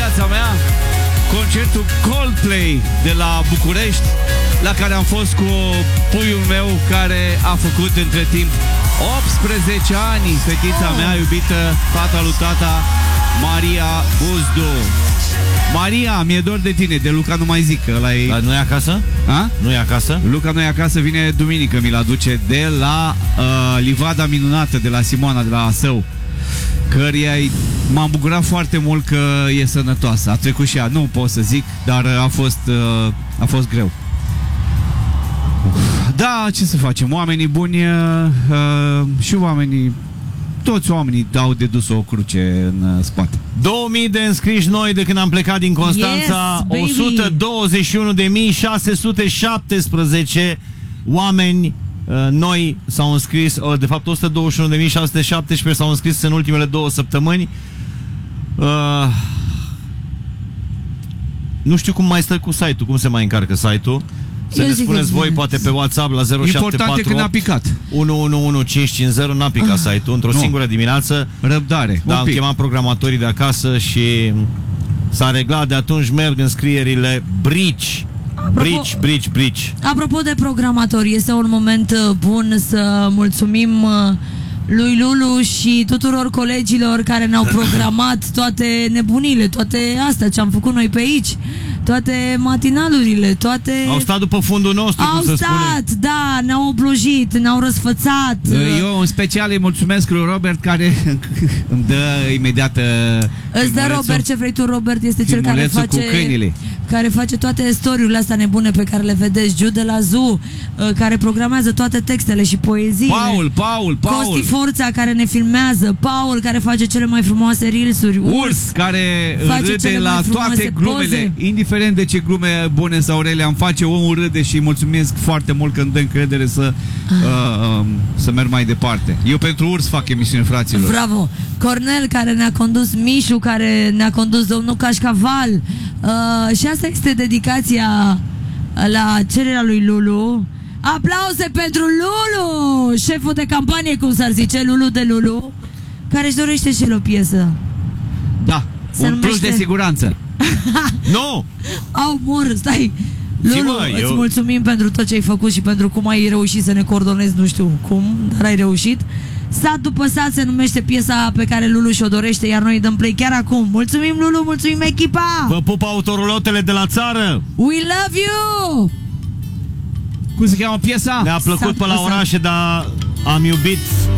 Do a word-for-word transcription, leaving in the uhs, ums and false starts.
viața mea, concertul Coldplay de la București, la care am fost cu puiul meu care a făcut între timp optsprezece ani, fetița mea iubită, fata lui tata, Maria Buzdu. Maria, mi-e dor de tine, de Luca nu mai zic, că ăla e... Dar nu e acasă? A? Nu e acasă? Luca nu e acasă, vine duminică, mi-l aduce de la uh, livada minunată, de la Simona, de la Său, căreia m-am bucurat foarte mult că e sănătoasă. A trecut și ea, nu pot să zic, dar a fost, uh, a fost greu. Da, ce să facem, oamenii buni uh, și oamenii, toți oamenii dau de dus o cruce în uh, spate. două mii de înscriși noi de când am plecat din Constanța, Yes, o sută douăzeci și unu de mii șase sute șaptesprezece oameni uh, noi s-au înscris, uh, de fapt o sută douăzeci și unu de mii șase sute șaptesprezece s-au înscris în ultimele două săptămâni. Uh, nu știu cum mai stă cu site-ul, cum se mai încarcă site-ul. Să Eu ne zic spuneți voi, poate pe WhatsApp la zero șapte Important e patru că n-a picat. unu unu unu cinci cinci zero. N-a picat site-ul într-o Nu. singură dimineață. Răbdare, Da, un am pic. chemat programatorii de acasă și s-a reglat. De atunci merg înscrierile brici. Brici, brici, brici. Apropo de programatori, este un moment uh, bun să mulțumim uh, lui Lulu și tuturor colegilor care ne-au programat toate nebunile, toate astea ce am făcut noi pe aici, toate matinalurile, toate... Au stat după fundul nostru, Au cum se stat, spune. da, ne-au oblujit, ne-au răsfățat. Eu în special îi mulțumesc lui Robert, care îmi dă imediat uh, Îți dă filmulețul. Robert, ce vrei tu, Robert, este cel care Filmulețul face, cu câinile. care face toate story-urile astea nebune pe care le vedeți, Jude de la Zoo, care programează toate textele și poeziile. Paul, Paul, Paul. Costi Forța, care ne filmează, Paul, care face cele mai frumoase reels-uri, Urs, care face râde cele la mai frumoase toate glumele, poze. indiferent de ce glume bune sau rele am face, omul râde și îi mulțumesc foarte mult că îmi dă încredere să, uh, să merg mai departe. Eu pentru Urs fac emisiune, fraților. Bravo! Cornel, care ne-a condus, Mișu, care ne-a condus, domnul Cașcaval. Uh, și asta este dedicația la cererea lui Lulu. Aplauze pentru Lulu! Șeful de campanie, cum s-ar zice, Lulu de Lulu, care își dorește și el o piesă. Da, Se un plus numește- de siguranță. Nu! Au, mor, stai! Lulu, Zi, mă, îți eu- mulțumim pentru tot ce ai făcut și pentru cum ai reușit să ne coordonezi, nu știu cum, dar ai reușit. Sat după sat se numește piesa pe care Lulu și-o dorește, iar noi îi dăm play chiar acum. Mulțumim, Lulu, mulțumim, echipa! Vă pup autorulotele de la țară! We love you! Cum se cheamă piesa? Ne-a plăcut Sat pe la după sat. orașe, dar am iubit